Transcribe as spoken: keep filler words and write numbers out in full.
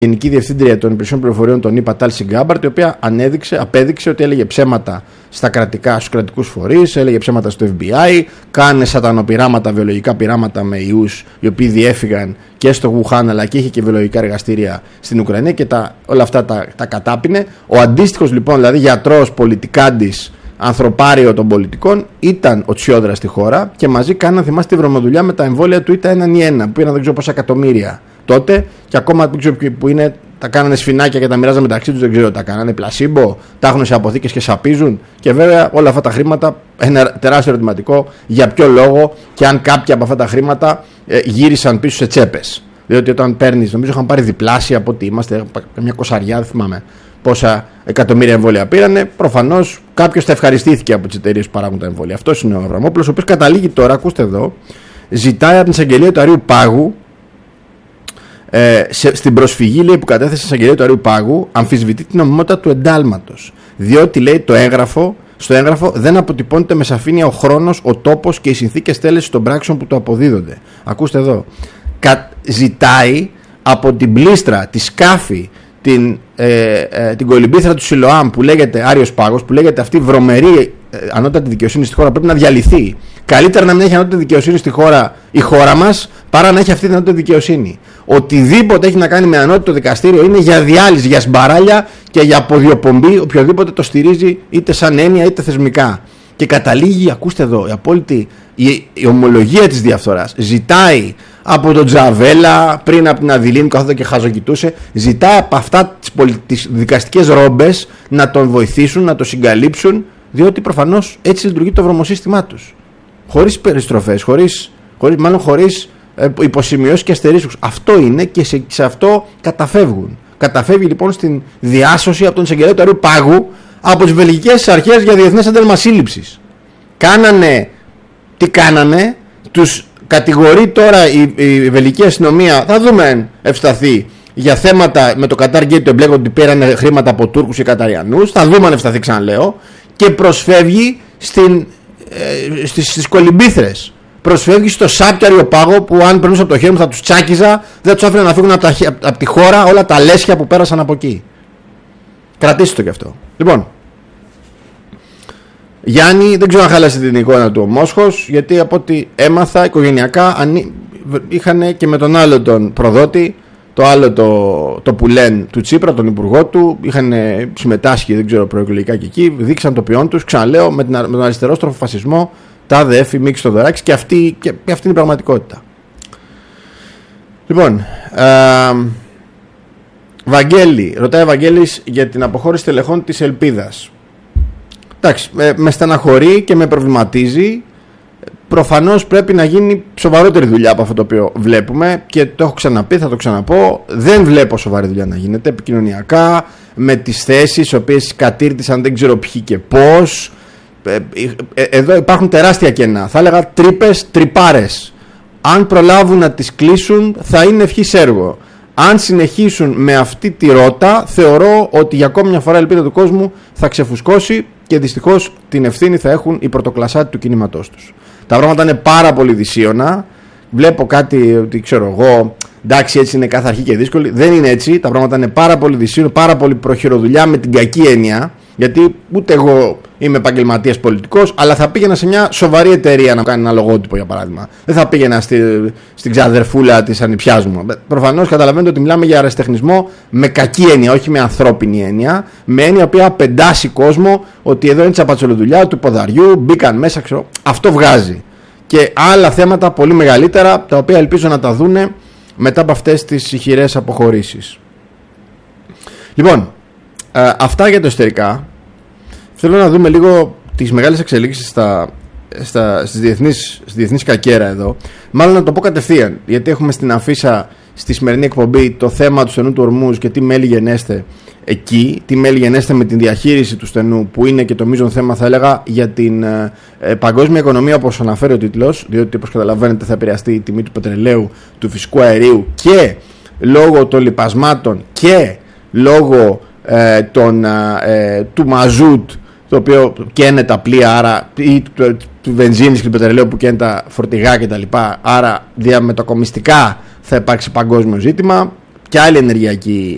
Γενική Διευθύντρια των Υπηρεσιών Πληροφοριών των ΗΠΑ, Τάλση Γκάμπαρτ, η οποία ανέδειξε, απέδειξε ότι έλεγε ψέματα στα κρατικά, στους κρατικούς φορείς, έλεγε ψέματα στο Εφ Μπι Άι, κάνε σατανοπειράματα, βιολογικά πειράματα με ιούς οι οποίοι διέφυγαν και στο Γουχάν, αλλά και είχε και βιολογικά εργαστήρια στην Ουκρανία και τα, όλα αυτά τα, τα κατάπινε. Ο αντίστοιχος λοιπόν, δηλαδή γιατρός, πολιτικάντης, ανθρωπάριο των πολιτικών, ήταν ο Τσιόδρας στη χώρα και μαζί κάναν, θυμάστε, τη βρωμοδουλειά με τα εμβόλια του ΙΤΑ έναν ή ένα, που πήραν δεν ξέρω πόσα εκατομμύρια τότε και ακόμα δεν ξέρω που είναι, τα κάνανε σφινάκια και τα μοιράζαν μεταξύ τους, δεν ξέρω, τα κάνανε πλασίμπο, τα έχουν σε αποθήκες και σαπίζουν. Και βέβαια όλα αυτά τα χρήματα, ένα τεράστιο ερωτηματικό για ποιο λόγο και αν κάποια από αυτά τα χρήματα ε, γύρισαν πίσω σε τσέπες. Διότι όταν παίρνεις, νομίζω είχαν πάρει διπλάσια από ότι είμαστε, μια κοσαριά, δεν θυμάμαι πόσα εκατομμύρια εμβόλια πήρανε. Προφανώς κάποιος θα ευχαριστήθηκε από τις εταιρείες που παράγουν τα εμβόλια. Αυτός είναι ο Αβραμόπουλος, ο οποίος καταλήγει τώρα, ακούστε εδώ, ζητάει από την εισαγγελία του Αριού Πάγου. Ε, σε, στην προσφυγή, λέει, που κατέθεσε στην εισαγγελία του Αριού Πάγου, αμφισβητεί την νομιμότητα του εντάλματος. Διότι, λέει, το έγγραφο, στο έγγραφο δεν αποτυπώνεται με σαφήνεια ο χρόνος, ο τόπος και οι συνθήκες τέλεσης των πράξεων που του αποδίδονται. Ακούστε εδώ. Κα, ζητάει από την πλήστρα, τη σκάφη, την, ε, ε, την κολυμπήθρα του Σιλοάμ που λέγεται Άριος Πάγος, που λέγεται αυτή βρωμερή ε, ανώτατη δικαιοσύνη στη χώρα, πρέπει να διαλυθεί. Καλύτερα να μην έχει ανώτατη δικαιοσύνη στη χώρα η χώρα μας παρά να έχει αυτή την ανώτατη δικαιοσύνη. Οτιδήποτε έχει να κάνει με ανώτατο δικαστήριο είναι για διάλυση, για σπαράλια και για αποδιοπομπή οποιοδήποτε το στηρίζει είτε σαν έννοια είτε θεσμικά. Και καταλήγει, ακούστε εδώ, η απόλυτη η, η ομολογία της διαφθοράς. Ζητάει από τον Τζαβέλα, πριν από την Αδηλίνη, καθόταν και χαζοκοιτούσε, ζητάει από αυτά τις, πολι... τις δικαστικές ρόμπες να τον βοηθήσουν, να τον συγκαλύψουν, διότι προφανώς έτσι λειτουργεί το βρωμοσύστημά τους. Χωρίς περιστροφές, χωρίς, χωρίς, μάλλον χωρίς ε, υποσημειώσεις και αστερίσκους. Αυτό είναι και σε, σε αυτό καταφεύγουν. Καταφεύγει λοιπόν στην διάσωση από τον εισαγγελέα του Αριού Πάγου από τις βελγικές αρχές για διεθνές ένταλμα σύλληψης. Κάνανε, τι κάνανε, τους κατηγορεί τώρα η, η βελγική αστυνομία, θα δούμε αν ευσταθεί, για θέματα με το Qatar Gate, το εμπλέκονται ότι πήραν χρήματα από Τούρκους και Καταριανούς, θα δούμε αν ευσταθεί, ξαναλέω, και προσφεύγει στην, ε, στις, στις κολυμπήθρες. Προσφεύγει στο Σάπιαριο Πάγο που αν περνούσε από το χέρι μου θα τους τσάκιζα, δεν τους άφηνα να φύγουν από, τα, από, από τη χώρα όλα τα λέσια που πέρασαν από εκεί. Κρατήστε το κι αυτό. Λοιπόν, Γιάννη, δεν ξέρω αν χάλασε την εικόνα του ο Μόσχος, γιατί από ό,τι έμαθα οικογενειακά ανή... είχαν και με τον άλλο τον προδότη, το άλλο το, το πουλέν του Τσίπρα, τον υπουργό του, είχαν συμμετάσχει, δεν ξέρω, προεκλογικά και εκεί, δείξαν το ποιόν τους, ξαναλέω, με, την, με τον αριστερόστροφο φασισμό, τα ΔΕΦ, Μίξη Θοδωράκης, και αυτή, και, και αυτή είναι η πραγματικότητα. Λοιπόν, ε, Βαγγέλη, ρωτάει Βαγγέλης για την αποχώρηση τελεχών της Ελπίδας. Εντάξει, με, με στεναχωρεί και με προβληματίζει. Προφανώς πρέπει να γίνει σοβαρότερη δουλειά από αυτό το οποίο βλέπουμε και το έχω ξαναπεί, θα το ξαναπώ. Δεν βλέπω σοβαρή δουλειά να γίνεται επικοινωνιακά, με τις θέσεις οι οποίες κατήρτισαν δεν ξέρω ποιοι και πώς. Ε, ε, εδώ υπάρχουν τεράστια κενά. Θα έλεγα τρύπες, τρυπάρες. Αν προλάβουν να τις κλείσουν θα είναι ευχής έργο. Αν συνεχίσουν με αυτή τη ρότα, θεωρώ ότι για ακόμη μια φορά η ελπίδα του κόσμου θα ξεφουσκώσει και δυστυχώς την ευθύνη θα έχουν οι πρωτοκλασσάτοι του κινήματός τους. Τα πράγματα είναι πάρα πολύ δυσίωνα. Βλέπω κάτι ότι ξέρω εγώ, εντάξει, έτσι είναι κάθε αρχή και δύσκολη. Δεν είναι έτσι. Τα πράγματα είναι πάρα πολύ δυσίωνα, πάρα πολύ προχειροδουλειά με την κακή έννοια. Γιατί ούτε εγώ είμαι επαγγελματίας πολιτικός, αλλά θα πήγαινα σε μια σοβαρή εταιρεία να κάνει ένα λογότυπο, για παράδειγμα. Δεν θα πήγαινα στη, στην ξαδερφούλα της ανιψιάς μου. Προφανώς καταλαβαίνετε ότι μιλάμε για αεραστεχνισμό με κακή έννοια, όχι με ανθρώπινη έννοια. Με έννοια που απεντάσει κόσμο ότι εδώ είναι τσαπατσολοδουλειά του ποδαριού, μπήκαν μέσα, ξέρω. Αυτό βγάζει. Και άλλα θέματα πολύ μεγαλύτερα, τα οποία ελπίζω να τα δούνε μετά από αυτές τις ηχηρές αποχωρήσεις. Λοιπόν, ε, αυτά για το εσωτερικά. Θέλω να δούμε λίγο τις μεγάλες εξελίξεις στα, στα, στις διεθνείς, στη διεθνής κακέρα εδώ. Μάλλον να το πω κατευθείαν, γιατί έχουμε στην αφίσα στη σημερινή εκπομπή το θέμα του στενού του Ορμούζ και τι μέλη γενέστε εκεί, τι μέλη γενέστε με την διαχείριση του στενού, που είναι και το μείζον θέμα, θα έλεγα, για την ε, παγκόσμια οικονομία, όπως αναφέρει ο τίτλος, διότι όπως καταλαβαίνετε θα επηρεαστεί η τιμή του πετρελαίου, του φυσικού αερίου και λόγω των λιπασμάτων και λόγω ε, των, ε, του μαζούτ, το οποίο καίνε τα πλοία, άρα, ή του, του βενζίνης και του πετρελαίου που καίνε τα φορτηγά κτλ. Άρα διαμετακομιστικά θα υπάρξει παγκόσμιο ζήτημα και άλλη ενεργειακή